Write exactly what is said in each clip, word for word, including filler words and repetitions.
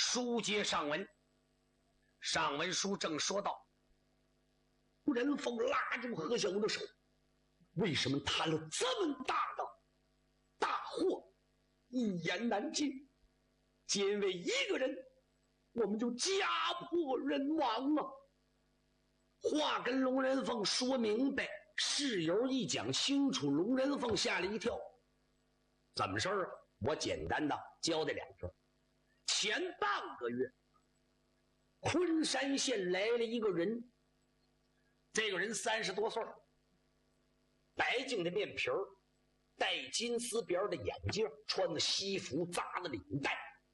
书接上文，上文书正说到，任凤拉住何小的手，为什么摊了这么大的大祸，一言难尽？仅为一个人，我们就家破人亡啊！话跟龙人凤说明白，事由一讲清楚，龙人凤吓了一跳。怎么事儿啊？我简单的交代两句。前半个月，昆山县来了一个人，这个人三十多岁，白净的面皮儿，戴金丝边的眼镜，穿的西服，扎的领带，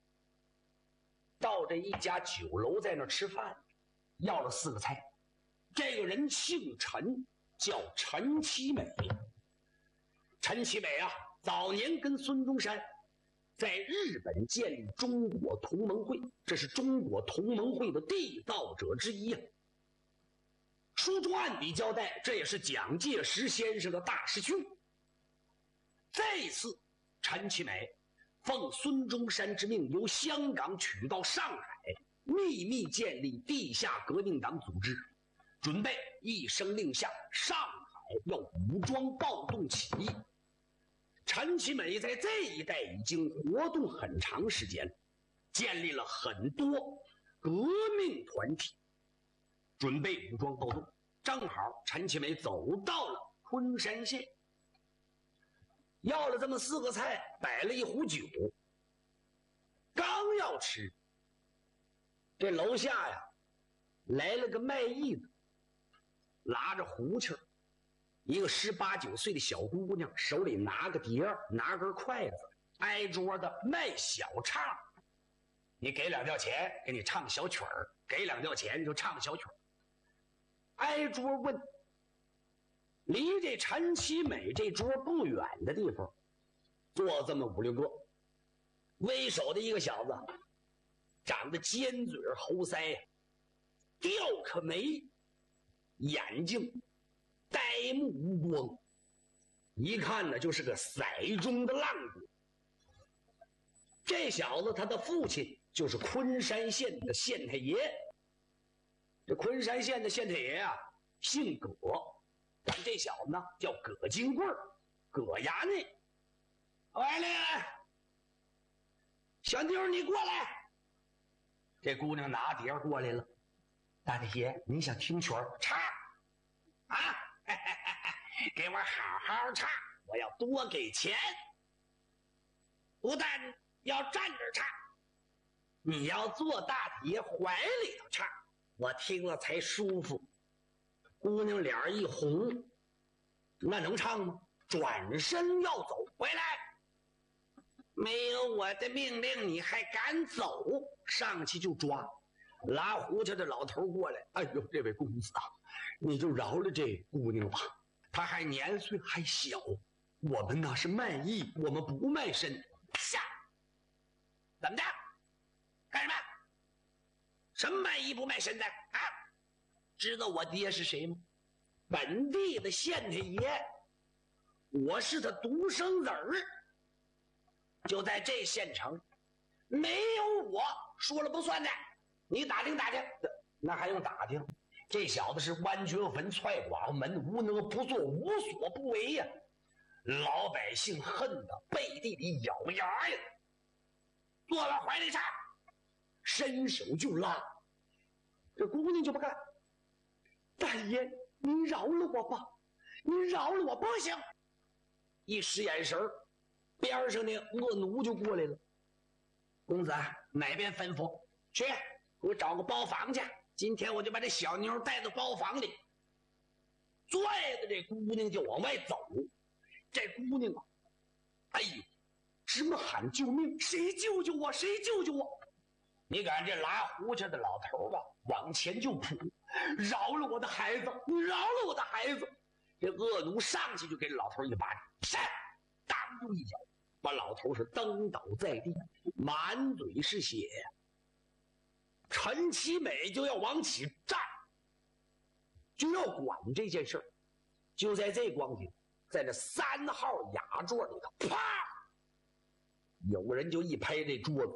到这一家酒楼在那儿吃饭，要了四个菜。这个人姓陈，叫陈其美。陈其美啊，早年跟孙中山在日本建立中国同盟会，这是中国同盟会的缔造者之一啊。书中暗笔交代，这也是蒋介石先生的大师兄。这次陈其美奉孙中山之命，由香港取到上海，秘密建立地下革命党组织，准备一声令下，上海要武装暴动起义。陈其美在这一带已经活动很长时间，建立了很多革命团体，准备武装暴动。正好陈其美走到了昆山县，要了这么四个菜，摆了一壶酒，刚要吃，这楼下呀来了个卖艺的，拉着胡琴，一个十八九岁的小姑娘，手里拿个碟儿，拿根筷子，挨桌的卖小唱。你给两吊钱，给你唱小曲儿；给两吊钱就唱小曲儿。挨桌问，离这陈其美这桌不远的地方，坐这么五六个，为首的一个小子，长得尖嘴猴腮，吊颗眉，眼睛呆目无光，一看呢就是个色中的浪子。这小子他的父亲就是昆山县的县太爷，这昆山县的县太爷啊姓葛，但这小子呢叫葛金贵，葛衙内。来来来，小妞你过来。这姑娘拿碟过来了。大太爷，您想听曲儿？唱啊，嘿嘿嘿，给我好好唱，我要多给钱。不但要站着唱，你要坐大太爷怀里头唱，我听了才舒服。姑娘脸一红，那能唱吗？转身要走，回来！没有我的命令你还敢走？上去就抓。拉胡家的老头过来，哎呦，这位公子啊，你就饶了这姑娘吧，她还年岁还小，我们那是卖艺，我们不卖身。下，怎么的？干什么？什么卖艺不卖身的啊？知道我爹是谁吗？本地的县太爷，我是他独生子儿，就在这县城，没有我说了不算的。你打听打听，那还用打听？这小子是弯绝坟、踹寡妇门，无能不作，无所不为呀！老百姓恨得背地里咬牙呀，坐到怀里唱，伸手就拉。这姑娘就不干，大爷，您饶了我吧，您饶了我不行。一使眼神，边上那恶奴就过来了。公子哪边吩咐？去给我找个包房去，今天我就把这小妞带到包房里。拽着这姑娘就往外走。这姑娘啊，哎呦，直么喊救命，谁救救我，谁救救我。你赶这拉胡家的老头吧，往前就扑，饶了我的孩子，你饶了我的孩子。这恶奴上去就给老头一巴掌，闪，当就一脚把老头是蹬倒在地，满嘴是血。陈其美就要往起站，就要管这件事儿。就在这光景，在这三号雅座里头，啪，有人就一拍这桌子，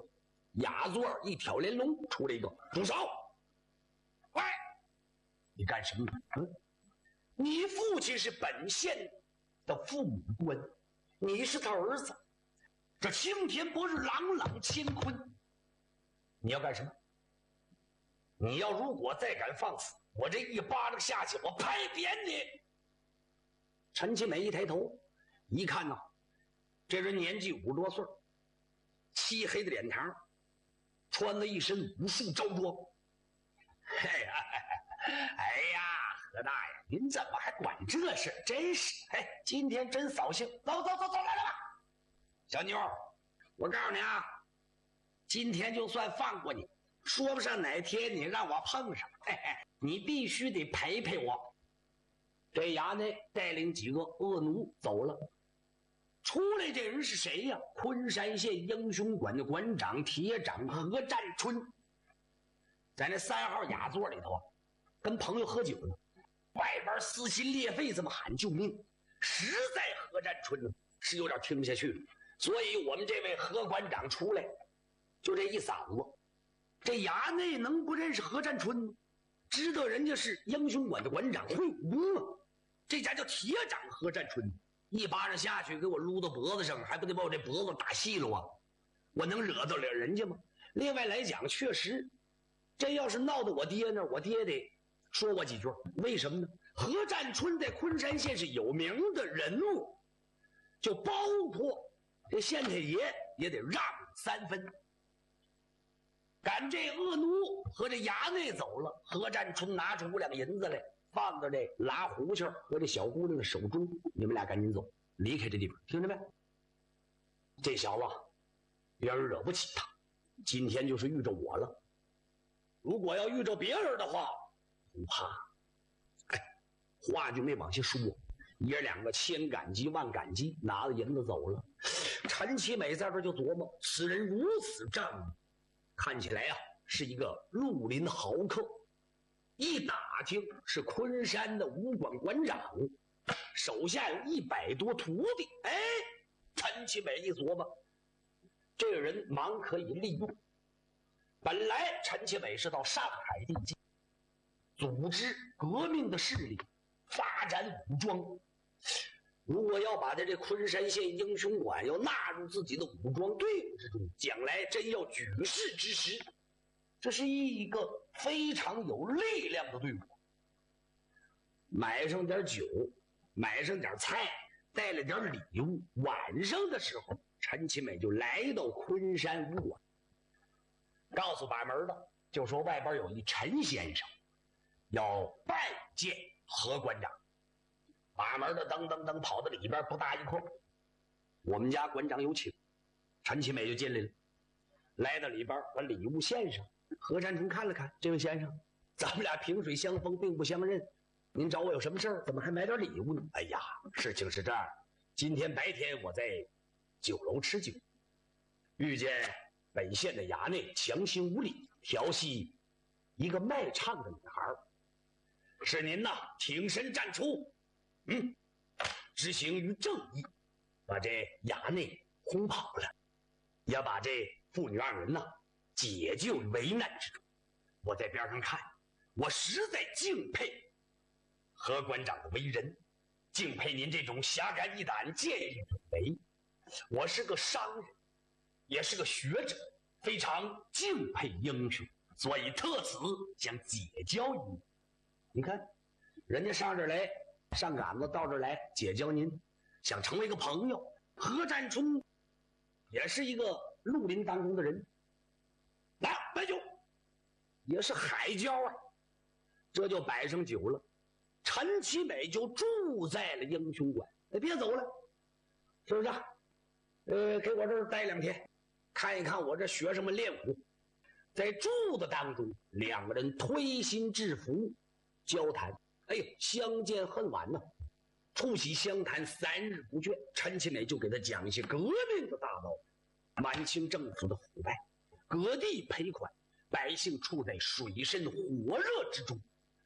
雅座一挑帘笼，出来一个，住手！喂，你干什么？嗯，你父亲是本县的父母官，你是他儿子，这青天不是朗朗乾坤，你要干什么？你要如果再敢放肆，我这一巴掌下去，我拍扁你！陈其美一抬头，一看呐，这人年纪五十多岁，漆黑的脸庞，穿了一身武术着装。哎呀，哎呀，何大爷，您怎么还管这事？真是，哎，今天真扫兴。走走走走，来来来，小妞，我告诉你啊，今天就算放过你，说不上哪天你让我碰上，嘿嘿，你必须得陪陪我。这衙内带领几个恶奴走了。出来这人是谁呀？昆山县英雄馆的馆长铁掌何占春，在那三号雅座里头啊，跟朋友喝酒呢，外边撕心裂肺这么喊救命，实在何占春呢是有点听不下去了，所以我们这位何馆长出来，就这一嗓子，这衙内能不认识何占春吗？知道人家是英雄馆的馆长，会武功啊，这家叫铁掌何占春。一巴掌下去，给我撸到脖子上，还不得把我这脖子打细了啊！我能惹得了人家吗？另外来讲，确实，这要是闹到我爹那儿，我爹得说我几句。为什么呢？何占春在昆山县是有名的人物，就包括这县太爷也得让三分。赶这恶奴和这衙内走了，何占春拿出五两银子来，放到这拉胡琴和这小姑娘的手中，你们俩赶紧走，离开这地方，听着没？这小子别人惹不起他，今天就是遇着我了。如果要遇着别人的话，不怕。哎，话就没往下说，爷两个千感激万感激，拿着银子走了。陈其美在这就琢磨，此人如此仗义，看起来啊是一个绿林豪客。一打听是昆山的武馆馆长，手下有一百多徒弟。哎，陈其美一琢磨，这个人忙可以利用。本来陈其美是到上海地界组织革命的势力，发展武装。如果要把这这昆山县英雄馆要纳入自己的武装队伍之中，将来真要举世之时，这是一个非常有力量的队伍。买上点酒，买上点菜，带了点礼物。晚上的时候，陈其美就来到昆山武馆，告诉把门的，就说外边有一陈先生要拜见何馆长。把门的噔噔噔跑到里边，不大一会儿，我们家馆长有请，陈其美就进来了。来到里边，把礼物献上。何占春看了看，这位先生，咱们俩萍水相逢，并不相认，您找我有什么事儿？怎么还买点礼物呢？哎呀，事情是这样，今天白天我在酒楼吃酒，遇见本县的衙内强行无理调戏一个卖唱的女孩，是您呐挺身站出，嗯，执行于正义，把这衙内轰跑了，也把这父女二人呐解救为难之中。我在边上看，我实在敬佩何馆长的为人，敬佩您这种侠肝义胆、见义勇为。我是个商人，也是个学者，非常敬佩英雄，所以特此想结交您。你看，人家上这儿来，上杆子到这儿来结交您，想成为一个朋友。何占春也是一个绿林当中的人，来摆酒，也是海椒啊，这就摆上酒了。陈其美就住在了英雄馆，哎，别走了，是不是啊？呃，给我这儿待两天，看一看我这学生们练武。在住的当中，两个人推心置腹，交谈。哎呦，相见恨晚呐，促膝相谈三日不倦。陈其美就给他讲一些革命的大道理，满清政府的腐败，割地赔款，百姓处在水深火热之中。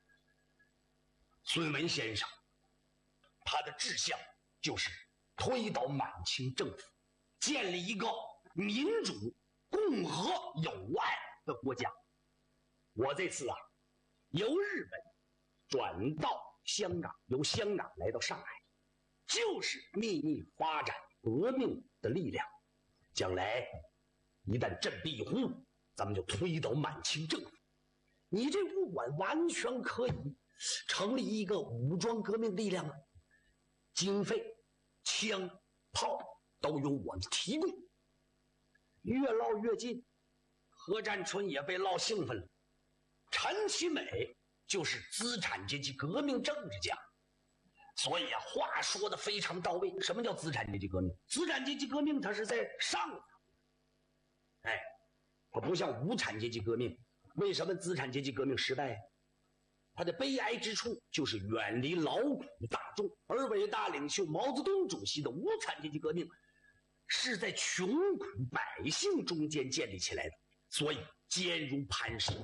孙文先生，他的志向就是推倒满清政府，建立一个民主共和何有爱的国家。我这次啊，由日本转到香港，由香港来到上海，就是秘密发展革命的力量。将来一旦振臂一呼，咱们就推倒满清政府。你这武馆完全可以成立一个武装革命力量啊！经费、枪、炮都由我们提供。越唠越近，何占春也被唠兴奋了。陈其美就是资产阶级革命政治家，所以啊，话说的非常到位。什么叫资产阶级革命？资产阶级革命它是在上层，哎，它不像无产阶级革命。为什么资产阶级革命失败？它的悲哀之处就是远离劳苦大众，而伟大领袖毛泽东主席的无产阶级革命是在穷苦百姓中间建立起来的，所以坚如磐石。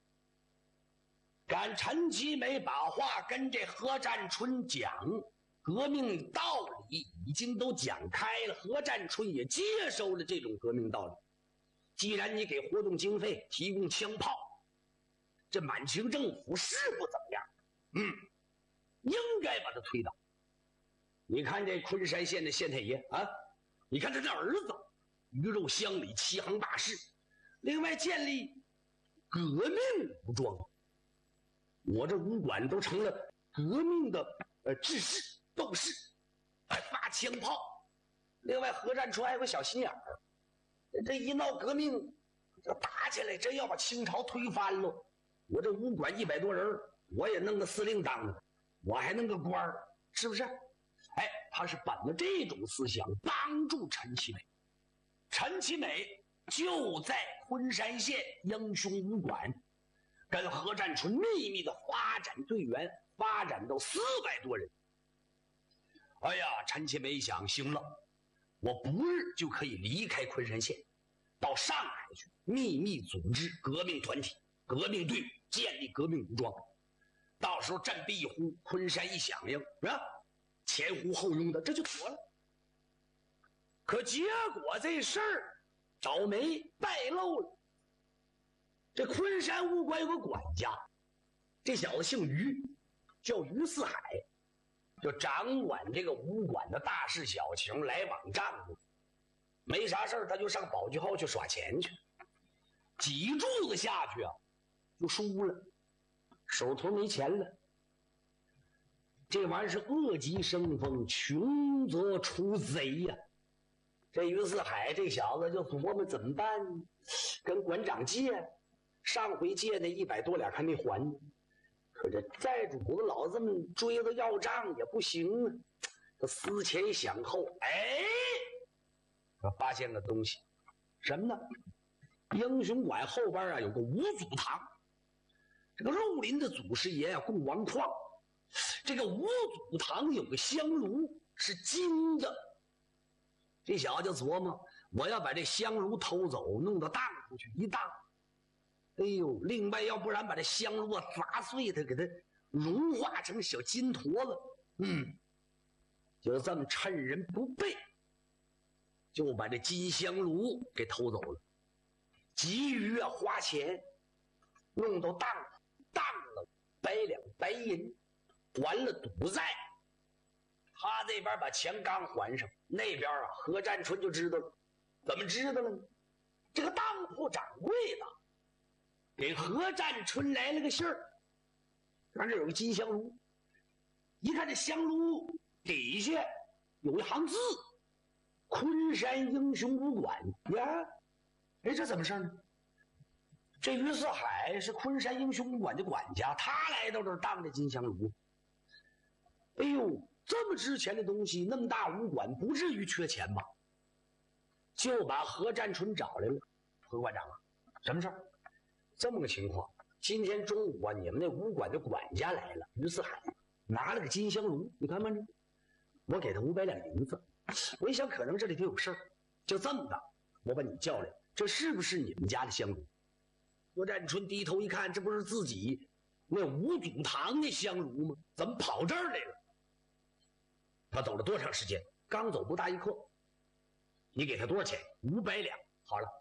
赶陈其美把话跟这何占春讲，革命道理已经都讲开了，何占春也接受了这种革命道理。既然你给活动经费，提供枪炮，这满清政府是不怎么样，嗯，应该把他推倒。你看这昆山县的县太爷啊，你看他的儿子鱼肉乡里七行大事，另外建立革命武装。我这武馆都成了革命的呃志士斗士，还发枪炮。另外何占春还有个小心眼儿，这一闹革命就打起来，真要把清朝推翻了。我这武馆一百多人，我也弄个司令当了，我还弄个官儿，是不是？哎，他是本着这种思想帮助陈其美。陈其美就在昆山县英雄武馆跟何占春秘密的发展队员，发展到四百多人。哎呀，陈其美想，行了，我不日就可以离开昆山县，到上海去秘密组织革命团体、革命队伍，建立革命武装。到时候振臂一呼，昆山一响应，啊，前呼后拥的，这就妥了。可结果这事儿倒霉败露了。这昆山武馆有个管家，这小子姓于，叫于四海，就掌管这个武馆的大事小情、来往账目。没啥事他就上宝具号去耍钱去，几柱子下去啊，就输了，手头没钱了。这玩意儿是恶极生风，穷则出贼呀、啊。这于四海这小子就琢磨怎么办，跟馆长借。上回借那一百多两还没还，可这债主子老这么追着要账也不行啊。他思前想后，哎，他发现个东西，什么呢？英雄馆后边啊有个五祖堂，这个肉林的祖师爷啊供王矿，这个五祖堂有个香炉是金的。这小子就琢磨，我要把这香炉偷走，弄到当出去一当。哎呦，另外要不然把这香炉啊砸碎它，给它融化成小金坨子，嗯，就这么趁人不备，就把这金香炉给偷走了。急于啊花钱，弄到当当了百两白银，还了赌债。他这边把钱刚还上，那边啊何占春就知道了。怎么知道了呢？这个当铺掌柜的给何占春来了个信儿，看这有个金香炉，一看这香炉底下有一行字：昆山英雄武馆呀。哎，这怎么事呢？这于四海是昆山英雄武馆的管家，他来到这儿当这金香炉。哎呦，这么值钱的东西，那么大武馆，不至于缺钱吧？就把何占春找来了。何馆长啊，什么事儿？这么个情况，今天中午啊，你们那武馆的管家来了，于四海拿了个金香炉，你看看这，我给他五百两银子。我一想，可能这里头有事儿，就这么的，我把你叫来，这是不是你们家的香炉？何占春低头一看，这不是自己那五祖堂那香炉吗？怎么跑这儿来了？他走了多长时间？刚走不大一刻。你给他多少钱？五百两。好了，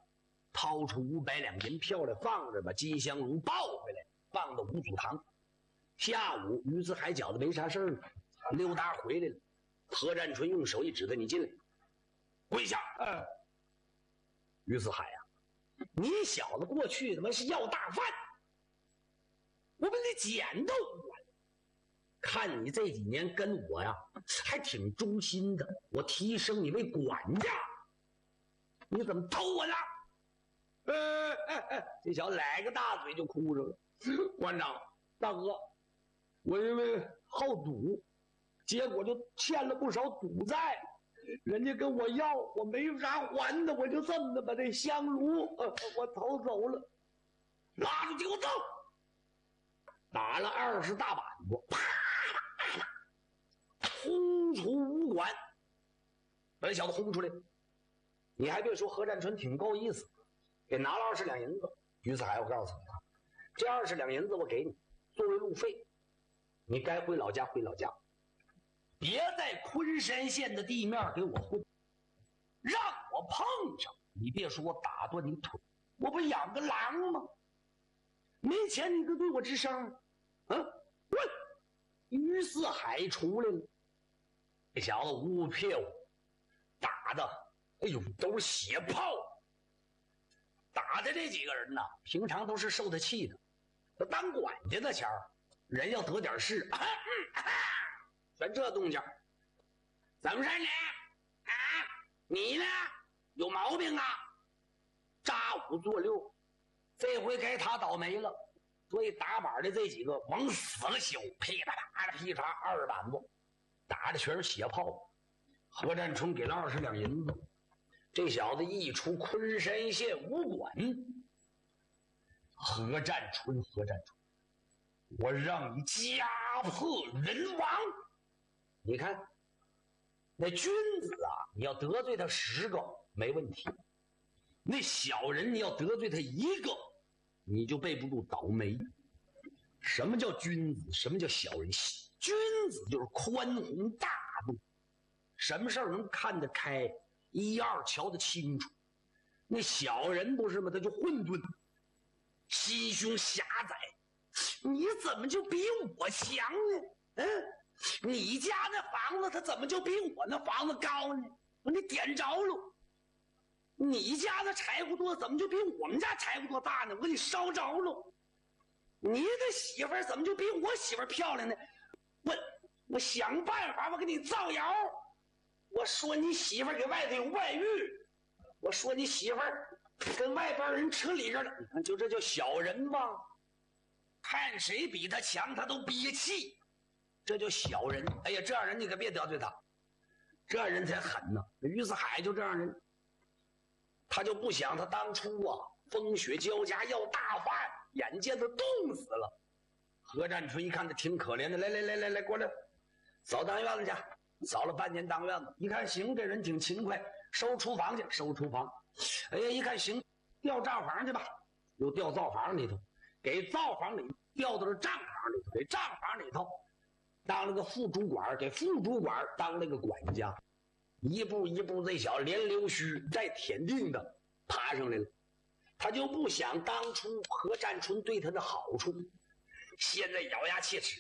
掏出五百两银票来放着，把金香炉抱回来，放到五祖堂。下午于子海觉得没啥事儿，溜达回来了。何占春用手一指他：“你进来，跪下。”嗯，于子海呀、啊，你小子过去他妈是要大饭，我把你捡到我了。看你这几年跟我呀还挺忠心的，我提升你为管家，你怎么偷我呢？呃，哎哎，这小子来个大嘴就哭着了。馆长大哥，我因为好赌，结果就欠了不少赌债，人家跟我要，我没啥还的，我就这么的把这香炉、呃、我偷走了。拉出去给我走！打了二十大板子，啪啪啪，轰出武馆，把这小子轰出来。你还别说，何占春挺够意思，给拿了二十两银子。于子海，我告诉你啊，这二十两银子我给你作为路费，你该回老家回老家，别在昆山县的地面给我混，让我碰上，你别说我打断你腿，我不养个狼吗？没钱你可对我吱声，啊！问，于四海出来了，这小子呜屁股打的，哎呦，都是血泡。打的这几个人呐，平常都是受他气的。他当管家的前儿，人要得点事，啊嗯啊、全这动静。怎么事你？啊，你呢？有毛病啊？扎五做六。这回该他倒霉了，所以打板的这几个往死了削，噼啪啪的劈嚓二十板子，打的全是血泡。何占春给了二十两银子，这小子一出昆山县武馆，何占春，何占春，我让你家破人亡！你看，那君子啊，你要得罪他十个没问题，那小人你要得罪他一个，你就备不住倒霉。什么叫君子？什么叫小人？君子就是宽宏大度，什么事儿能看得开，一二瞧得清楚。那小人不是吗？他就混沌，心胸狭窄。你怎么就比我强呢？嗯，你家那房子他怎么就比我那房子高呢？我给你点着了。你家的柴火垛怎么就比我们家柴火垛大呢？我给你烧着了。你的媳妇儿怎么就比我媳妇儿漂亮呢？我我想办法，我给你造谣。我说你媳妇儿给外头有外遇，我说你媳妇儿跟外边人扯里着了，你看就这叫小人吗？看谁比他强，他都憋气，这叫小人。哎呀，这样人你可别得罪他，这样人才狠呢。于四海就这样人。他就不想他当初啊风雪交加要大饭，眼见他冻死了。何占春一看他挺可怜的，来来来来来过来，扫当院子去。扫了半年当院子，一看行，这人挺勤快，收厨房去，收厨房。哎呀，一看行，调账房去吧，又调灶房里头，给灶房里调到了账房里头，给账房里头当了个副主管，给副主管当了个管家。一步一步，这小连溜须带舔腚的爬上来了。他就不想当初何占春对他的好处，现在咬牙切齿，